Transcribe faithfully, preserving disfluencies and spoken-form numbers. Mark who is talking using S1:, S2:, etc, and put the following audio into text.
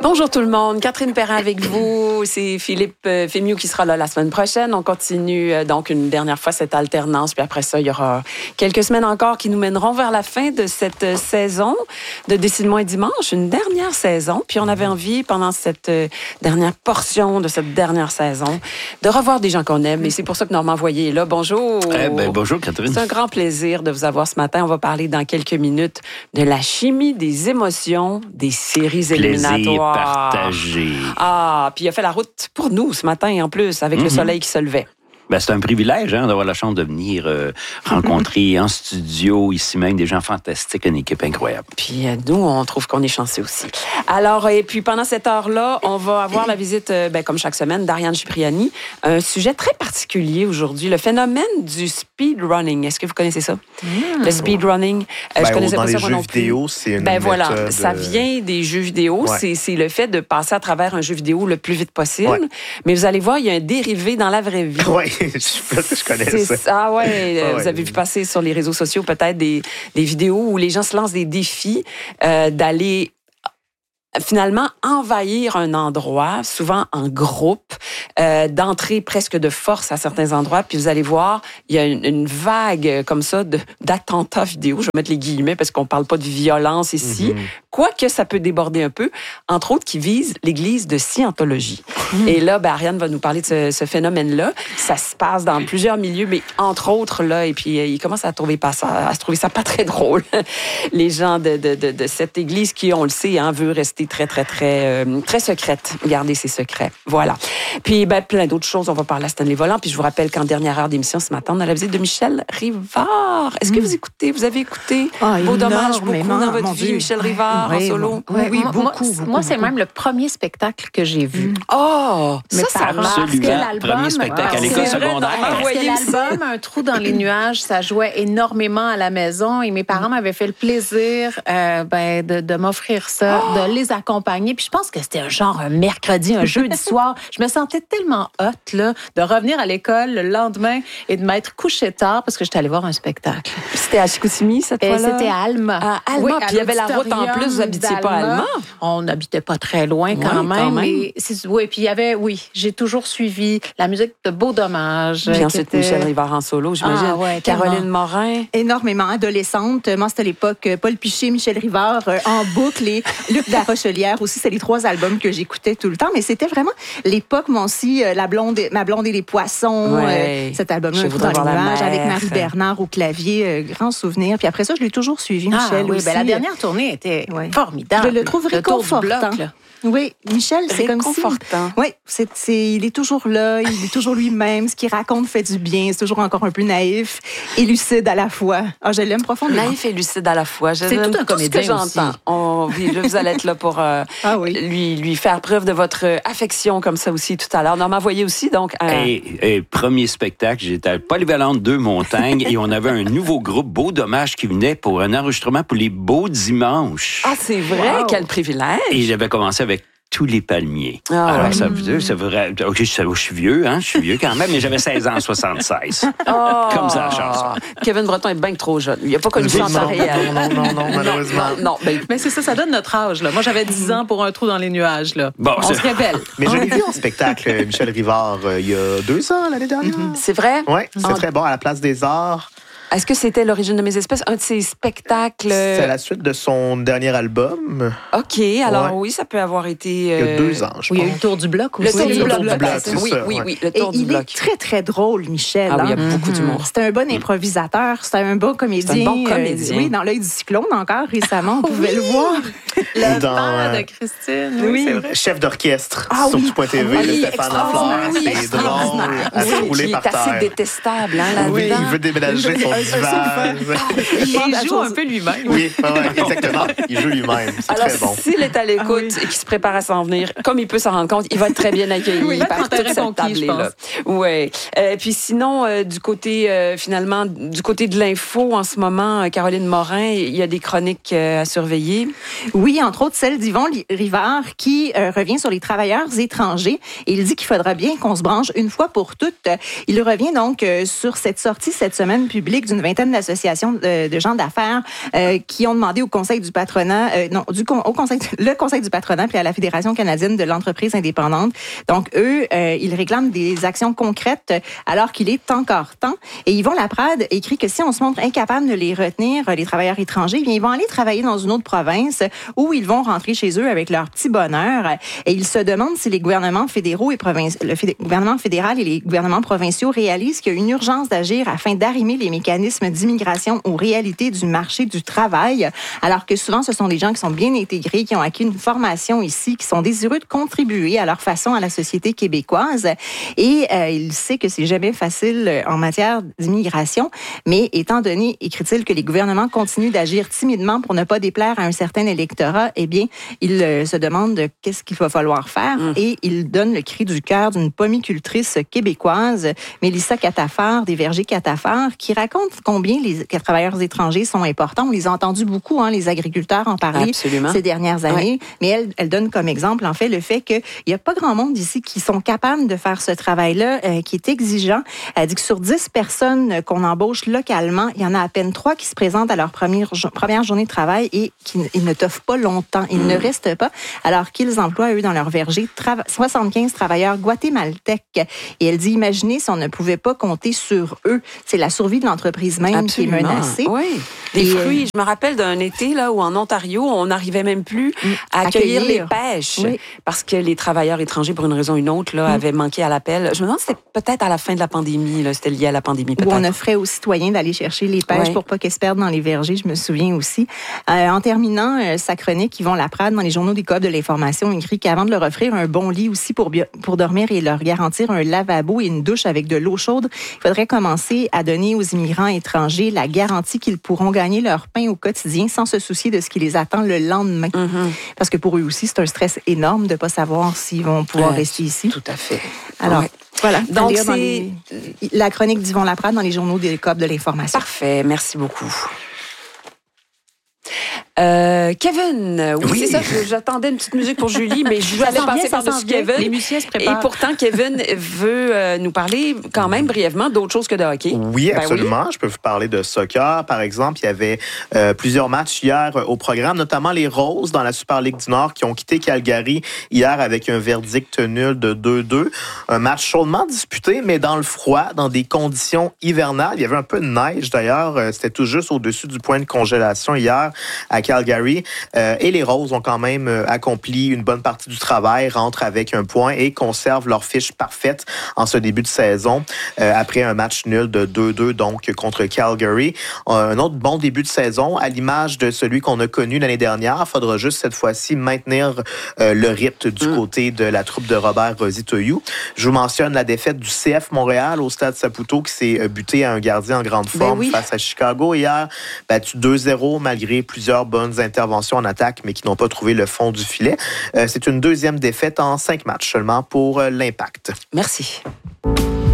S1: Bonjour tout le monde, Catherine Perrin avec vous. C'est Philippe euh, Fémieux qui sera là la semaine prochaine. On continue euh, donc une dernière fois cette alternance, puis après ça, il y aura quelques semaines encore qui nous mèneront vers la fin de cette euh, saison de Décide-moi dimanche, une dernière saison. Puis on avait envie, pendant cette euh, dernière portion de cette dernière saison, de revoir des gens qu'on aime. Et c'est pour ça que Normand Voyer est là. Bonjour.
S2: Eh ben, bonjour Catherine.
S1: C'est un grand plaisir de vous avoir ce matin. On va parler dans quelques minutes de la chimie des émotions des séries éliminatoires.
S2: Partagé.
S1: Ah, puis il a fait la route pour nous ce matin, en plus, avec mm-hmm. le soleil qui se levait.
S2: Ben, c'est un privilège hein, d'avoir la chance de venir euh, rencontrer en studio, ici même, des gens fantastiques, une équipe incroyable.
S1: Puis euh, nous, on trouve qu'on est chanceux aussi. Alors, et puis pendant cette heure-là, on va avoir la visite, euh, ben, comme chaque semaine, d'Ariane Cipriani. Un sujet très particulier aujourd'hui, le phénomène du speedrunning. Est-ce que vous connaissez ça? Mmh. Le speedrunning. Euh,
S3: ben,
S1: je connaissais
S3: dans
S1: pas
S3: les
S1: ça
S3: jeux
S1: non
S3: vidéo,
S1: plus.
S3: c'est une
S1: ben voilà,
S3: méthode...
S1: ça vient des jeux vidéo. Ouais. C'est, c'est le fait de passer à travers un jeu vidéo le plus vite possible. Ouais. Mais vous allez voir, il y a un dérivé dans la vraie vie.
S3: Oui. Je connais
S1: c'est
S3: ça.
S1: ça. Ah ouais,
S3: ah
S1: vous
S3: ouais.
S1: avez vu passer sur les réseaux sociaux peut-être des, des vidéos où les gens se lancent des défis euh, d'aller finalement envahir un endroit, souvent en groupe, euh, d'entrer presque de force à certains endroits. Puis vous allez voir, il y a une, une vague comme ça de, d'attentats vidéo. Je vais mettre les guillemets parce qu'on parle pas de violence ici. Mm-hmm. Quoique ça peut déborder un peu, entre autres qui vise l'église de Scientologie. Mm-hmm. Et là, ben, Ariane va nous parler de ce, ce phénomène-là. Ça se passe dans plusieurs milieux, mais entre autres, là, et puis euh, il commence à, trouver pas ça, à se trouver ça pas très drôle. Les gens de, de, de, de cette église qui, on le sait, hein, veut rester très, très, très, euh, très secrète, garder ses secrets. Voilà. Puis, ben, plein d'autres choses. On va parler à Stanley Volant. Puis, je vous rappelle qu'en dernière heure d'émission ce matin, on a la visite de Michel Rivard. Est-ce que vous écoutez, vous avez écouté oh, Beau dommage, beaucoup dans votre vie, Dieu. Michel Rivard oui, en solo?
S4: Oui, oui,
S5: moi,
S4: beaucoup,
S5: moi,
S4: beaucoup.
S5: Moi, c'est même le premier spectacle que j'ai vu.
S1: Oh!
S5: Mais
S1: ça, ça
S5: marche.
S2: Absolument. Premier spectacle à l'école secondaire.
S5: Parce que l'album Un trou dans les nuages, ça jouait énormément à la maison et mes parents m'avaient fait le plaisir euh, ben, de, de m'offrir ça, oh! de les accompagner. Puis je pense que c'était un genre un mercredi, un jeudi soir. Je me sentais tellement hot là, de revenir à l'école le lendemain et de m'être couchée tard parce que j'étais allée voir un spectacle.
S1: C'était à Chicoutimi, cette fois-là?
S5: C'était à Alma.
S1: À Alma, oui, puis il y avait la route en plus, vous n'habitiez pas à Alma?
S5: On n'habitait pas très loin quand
S1: oui,
S5: même.
S1: Quand même.
S5: Mais c'est, oui, puis il y avait, oui, j'ai toujours suivi la musique de Beau dommage.
S1: Puis ensuite, était... Michel Rivard en solo, j'imagine. Ah, ouais, Caroline tellement. Morin.
S4: Énormément, adolescente. Moi, c'était à l'époque Paul Piché, Michel Rivard, euh, en boucle, et Luc Larochelière aussi. C'est les trois albums que j'écoutais tout le temps. Mais c'était vraiment l'époque, moi aussi, euh, la blonde, Ma blonde et les poissons.
S1: Ouais.
S4: Euh, cet album-là, Un trou dans les nuages, avec Marie Bernard au clavier. Euh, grand souvenir. Puis après ça, je l'ai toujours suivi, Michel.
S5: Ah, oui,
S4: aussi.
S5: Ben, la dernière tournée était ouais. formidable.
S4: Je le trouve réconfortant. Oui, Michel, c'est comme si...
S1: Réconfortant.
S4: Oui, c'est, c'est, il est toujours là, il est toujours lui-même. Ce qu'il raconte fait du bien. C'est toujours encore un peu naïf et lucide à la fois. Ah, je l'aime profondément.
S1: Naïf et lucide à la fois. Je
S5: c'est tout un
S1: tout
S5: comédien
S1: ce que j'entends. On, oui, là, vous allez être là pour euh, ah, oui. lui, lui faire preuve de votre affection comme ça aussi tout à l'heure. Normand Voyer aussi, donc... Euh...
S2: Et, et, premier spectacle, j'étais à Polyvalente deux Montagnes et on avait un nouveau groupe, Beau dommage, qui venait pour un enregistrement pour les Beaux dimanches.
S1: Ah, c'est vrai? Wow. Quel privilège!
S2: Et j'avais commencé avec Tous les palmiers. Oh, Alors, ouais. ça veut dire, c'est vrai. OK, je suis vieux, hein? Je suis vieux quand même, mais j'avais seize ans en soixante-seize. Oh, comme ça, la chanson.
S1: Kevin Breton est bien trop jeune. Il n'a pas connu ça en temps réel.
S3: Non, non, non, malheureusement.
S5: Non, non, ben, mais c'est ça, ça donne notre âge, là. Moi, j'avais dix ans pour Un trou dans les nuages, là. Bon, on c'est... se révèle.
S3: Mais je l'ai vu en spectacle, Michel Rivard, euh, il y a deux ans, l'année dernière. Mm-hmm.
S1: C'est vrai?
S3: Oui, c'était en... très bon, à la Place des Arts.
S1: Est-ce que c'était L'origine de mes espèces, un de ses spectacles?
S3: C'est la suite de son dernier album.
S1: OK, alors ouais. oui, ça peut avoir été... Euh...
S3: Il y a deux ans, je
S5: oui,
S3: pense.
S5: Il y a eu le Tour du Bloc aussi.
S1: Le Tour
S3: oui,
S1: du Bloc,
S3: du bloc c'est
S1: oui,
S3: ça,
S1: oui,
S3: ouais.
S1: oui, le Tour
S4: Et
S1: du
S4: il
S1: Bloc.
S4: est très, très drôle, Michel.
S1: Ah oui, il y a
S4: hein?
S1: beaucoup d'humour.
S4: C'est un bon improvisateur, c'est un bon comédien.
S1: C'est un bon comédien.
S4: Euh, oui, dans L'œil du cyclone encore, récemment, on pouvait oui. le voir.
S5: Le
S3: dans,
S5: père
S3: euh,
S5: de Christine,
S4: oui,
S5: oui, c'est vrai.
S3: Chef d'orchestre
S4: ah,
S3: sur
S4: oui.
S3: tout point T V,
S4: oui,
S3: le Stéphane Lafleur.
S4: Oui,
S3: c'est drôle, à se
S1: oui,
S3: rouler par terre.
S1: C'est assez détestable, hein, là-dedans.
S3: Oui, il veut déménager son divan.
S5: Il joue un peu lui-même.
S3: Oui, ouais, exactement. Il joue lui-même. C'est
S1: Alors,
S3: très bon.
S1: s'il est à l'écoute ah, oui. et qu'il se prépare à s'en venir, comme il peut s'en rendre compte, il va être très bien accueilli
S5: oui,
S1: par toute cette tablée-là. Oui. Euh, puis sinon, euh, du côté, euh, finalement, du côté de l'info, en ce moment, Caroline Morin, il y a des chroniques euh, à surveiller.
S4: Oui, entre autres celle d'Yvon Rivard qui euh, revient sur les travailleurs étrangers et il dit qu'il faudra bien qu'on se branche une fois pour toutes. Il revient donc euh, sur cette sortie cette semaine publique d'une vingtaine d'associations de, de gens d'affaires euh, qui ont demandé au Conseil du patronat, euh, non, du, au conseil, le Conseil du patronat puis à la Fédération canadienne de l'entreprise indépendante. Donc, eux, euh, ils réclament des actions concrètes alors qu'il est encore temps. Et Yvon Laprade écrit que si on se montre incapable de les retenir, les travailleurs étrangers, bien, ils vont aller travailler dans une autre province où ils vont rentrer chez eux avec leur petit bonheur. Et il se demande si les gouvernements fédéraux et provinci- le fédé- gouvernement fédéral et les gouvernements provinciaux réalisent qu'il y a une urgence d'agir afin d'arrimer les mécanismes d'immigration aux réalités du marché du travail, alors que souvent, ce sont des gens qui sont bien intégrés, qui ont acquis une formation ici, qui sont désireux de contribuer à leur façon à la société québécoise. Et euh, il sait que c'est jamais facile en matière d'immigration, mais étant donné, écrit-il, que les gouvernements continuent d'agir timidement pour ne pas déplaire à un certain électorat, eh bien, il euh, se demande qu'est-ce qu'il va falloir faire mmh. et il donne le cri du cœur d'une pomicultrice québécoise, Mélissa Catafard, des Vergers Catafard, qui raconte combien les travailleurs étrangers sont importants. On les a entendus beaucoup, hein, les agriculteurs en parler Absolument. Ces dernières années, ouais. mais elle, elle donne comme exemple, en fait, le fait qu'il n'y a pas grand monde ici qui sont capables de faire ce travail-là, euh, qui est exigeant. Elle dit que sur dix personnes qu'on embauche localement, il y en a à peine trois qui se présentent à leur première, première journée de travail et qui ils ne t'offrent pas longtemps. Ils mmh. ne restent pas, alors qu'ils emploient, eux, dans leur verger, tra- soixante-quinze travailleurs guatémaltèques. Et elle dit, imaginez si on ne pouvait pas compter sur eux. C'est la survie de l'entreprise même Absolument. Qui est menacée.
S1: Oui. Les et fruits, euh... je me rappelle d'un été là où en Ontario, on n'arrivait même plus mmh. à accueillir, accueillir les pêches oui. parce que les travailleurs étrangers, pour une raison ou une autre, là, mmh. avaient manqué à l'appel. Je me demande si c'était peut-être à la fin de la pandémie, là, c'était lié à la pandémie peut-être.
S4: Où on offrait aux citoyens d'aller chercher les pêches oui. pour pas qu'elles se perdent dans les vergers, je me souviens aussi. Euh, en terminant euh, sa chronique, Yvon Laprade, dans les journaux des Coop de l'information, écrit qu'avant de leur offrir un bon lit aussi pour, bio- pour dormir et leur garantir un lavabo et une douche avec de l'eau chaude, il faudrait commencer à donner aux immigrants étrangers la garantie qu'ils pourront gagner leur pain au quotidien sans se soucier de ce qui les attend le lendemain. Mm-hmm. Parce que pour eux aussi, c'est un stress énorme de ne pas savoir s'ils vont pouvoir euh, rester ici.
S1: Tout à fait.
S4: Alors, ouais. Voilà.
S1: Donc, c'est
S4: les, la chronique d'Yvon Laprade dans les journaux des Coop de l'information.
S1: Parfait. Merci beaucoup. Euh, Kevin, oui, oui. c'est ça. J'attendais une petite musique pour Julie, mais je allais passer par-dessus Kevin.
S5: Les musiciens se préparent.
S1: Et pourtant, Kevin veut euh, nous parler quand même brièvement d'autre chose que de hockey.
S3: Oui, ben absolument. Oui. Je peux vous parler de soccer. Par exemple, il y avait euh, plusieurs matchs hier au programme, notamment les Roses dans la Super Ligue du Nord qui ont quitté Calgary hier avec un verdict nul de deux deux. Un match chaudement disputé, mais dans le froid, dans des conditions hivernales. Il y avait un peu de neige d'ailleurs. C'était tout juste au-dessus du point de congélation hier à Calgary. Euh, et les Roses ont quand même euh, accompli une bonne partie du travail, rentrent avec un point et conservent leur fiche parfaite en ce début de saison euh, après un match nul de deux deux donc contre Calgary. Euh, un autre bon début de saison à l'image de celui qu'on a connu l'année dernière. Il faudra juste cette fois-ci maintenir euh, le rythme du mmh. côté de la troupe de Robert Rositoyou. Je vous mentionne la défaite du C F Montréal au Stade Saputo qui s'est buté à un gardien en grande forme ben oui. face à Chicago hier. Battu deux zéro malgré plusieurs bonnes interventions en attaque, mais qui n'ont pas trouvé le fond du filet. Euh, c'est une deuxième défaite en cinq matchs seulement pour euh, l'Impact.
S1: Merci.